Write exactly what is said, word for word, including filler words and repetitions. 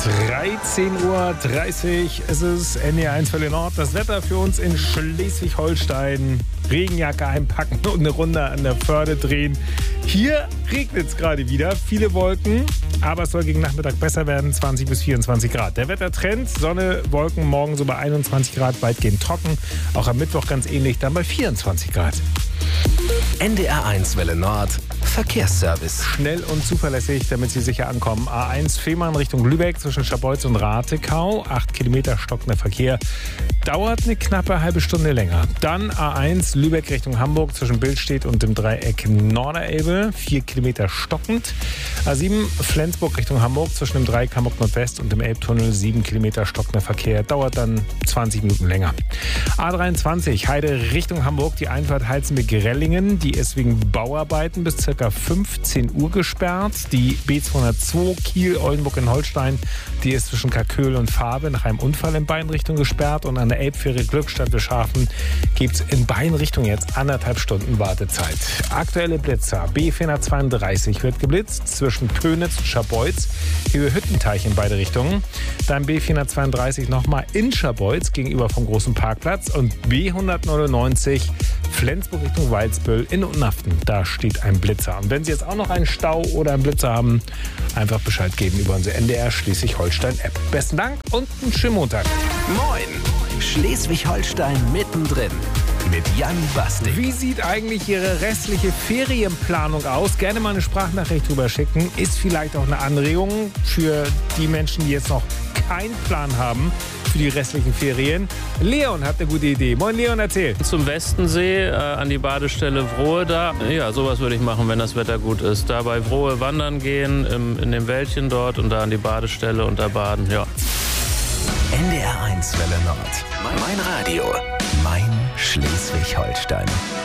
dreizehn Uhr dreißig ist es, N D R eins Welle Nord. Das Wetter für uns in Schleswig-Holstein. Regenjacke einpacken und eine Runde an der Förde drehen. Hier regnet es gerade wieder, viele Wolken, aber es soll gegen Nachmittag besser werden, zwanzig bis vierundzwanzig Grad. Der Wettertrend, Sonne, Wolken, morgen so bei einundzwanzig Grad, weitgehend trocken. Auch am Mittwoch ganz ähnlich, dann bei vierundzwanzig Grad. N D R eins Welle Nord, Verkehrsservice. Schnell und zuverlässig, damit Sie sicher ankommen. A eins Fehmarn Richtung Lübeck zwischen Scharbeutz und Ratekau. acht Kilometer stockender Verkehr. Dauert eine knappe halbe Stunde länger. Dann A eins Lübeck Richtung Hamburg zwischen Billstedt und dem Dreieck Norderelbe. vier Kilometer stockend. A sieben Flensburg Richtung Hamburg zwischen dem Dreieck Hamburg Nordwest und dem Elbtunnel. sieben Kilometer stockender Verkehr. Dauert dann zwanzig Minuten länger. A dreiundzwanzig Heide Richtung Hamburg. Die Einfahrt Heizenbeck-Rellingen. Die ist wegen Bauarbeiten bis ca. fünfzehn Uhr gesperrt. Die B zweihundertzwei Kiel-Oldenburg in Holstein. Die ist zwischen Karköl und Farbe nach einem Unfall in beiden Richtungen gesperrt. Und an der Elbfähre Glückstadt-Wilschafen gibt es in beiden Richtungen jetzt anderthalb Stunden Wartezeit. Aktuelle Blitzer. B vierhundertzweiunddreißig wird geblitzt zwischen Pönitz und Scharbeutz. Über Hüttenteich in beide Richtungen. Dann B vierhundertzweiunddreißig nochmal in Scharbeutz gegenüber vom großen Parkplatz. Und B hundertneunundneunzig Flensburg Richtung Walsbüll in Unaften. Da steht ein Blitzer. Und wenn Sie jetzt auch noch einen Stau oder einen Blitzer haben, einfach Bescheid geben über unsere N D R Schleswig-Holstein-App. Besten Dank und einen schönen Montag. Moin, Schleswig-Holstein mittendrin mit Jan Bastik. Wie sieht eigentlich Ihre restliche Ferienplanung aus? Gerne mal eine Sprachnachricht drüber schicken. Ist vielleicht auch eine Anregung für die Menschen, die jetzt noch keinen Plan haben für die restlichen Ferien. Leon hat eine gute Idee. Moin Leon, erzähl. Zum Westensee, äh, an die Badestelle Vrohe da. Ja, sowas würde ich machen, wenn das Wetter gut ist. Da bei Vrohe wandern gehen, im, in dem Wäldchen dort und da an die Badestelle und da baden, ja. N D R eins Welle Nord. Mein Radio. Mein Schleswig-Holstein.